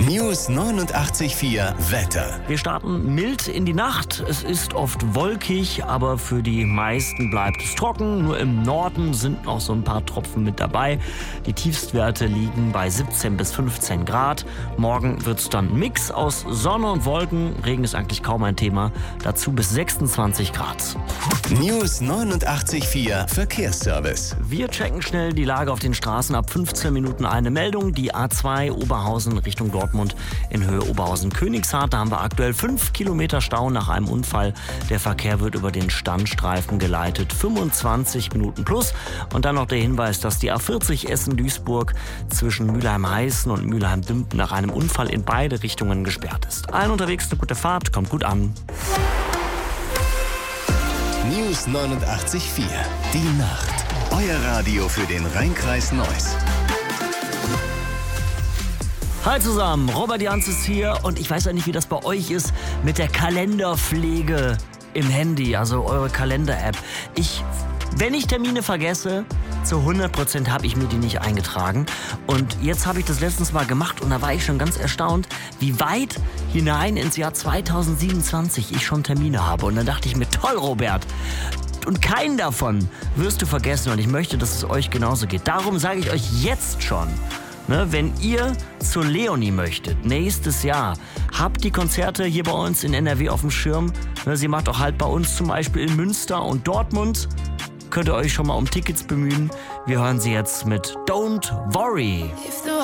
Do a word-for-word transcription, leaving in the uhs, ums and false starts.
News neunundachtzig Komma vier Wetter. Wir starten mild in die Nacht. Es ist oft wolkig, aber für die meisten bleibt es trocken. Nur im Norden sind noch so ein paar Tropfen mit dabei. Die Tiefstwerte liegen bei siebzehn bis fünfzehn Grad. Morgen wird es dann ein Mix aus Sonne und Wolken. Regen ist eigentlich kaum ein Thema. Dazu bis sechsundzwanzig Grad. News neunundachtzig Komma vier Verkehrsservice. Wir checken schnell die Lage auf den Straßen. Ab fünfzehn Minuten eine Meldung. Die A zwei Oberhausen Richtung Dortmund in Höhe Oberhausen-Königshardt. Da haben wir aktuell fünf Kilometer Stau nach einem Unfall. Der Verkehr wird über den Standstreifen geleitet. fünfundzwanzig Minuten plus. Und dann noch der Hinweis, dass die A vierzig Essen-Duisburg zwischen Mülheim-Heißen und Mülheim-Dümpen nach einem Unfall in beide Richtungen gesperrt ist. Allen unterwegs eine gute Fahrt. Kommt gut an. News neunundachtzig Komma vier. Die Nacht. Euer Radio für den Rhein-Kreis Neuss. Hi zusammen, Robert Janz ist hier und ich weiß ja nicht, wie das bei euch ist mit der Kalenderpflege im Handy, also eure Kalender-App. Ich, wenn ich Termine vergesse, zu hundert Prozent habe ich mir die nicht eingetragen. Und jetzt habe ich das letztens mal gemacht und da war ich schon ganz erstaunt, wie weit hinein ins Jahr zweitausendsiebenundzwanzig ich schon Termine habe. Und dann dachte ich mir, toll Robert, und keinen davon wirst du vergessen und ich möchte, dass es euch genauso geht. Darum sage ich euch jetzt schon, ne, wenn ihr zur Leonie möchtet, nächstes Jahr, habt die Konzerte hier bei uns in N R W auf dem Schirm. Ne, sie macht auch halt bei uns zum Beispiel in Münster und Dortmund. Könnt ihr euch schon mal um Tickets bemühen. Wir hören sie jetzt mit Don't Worry.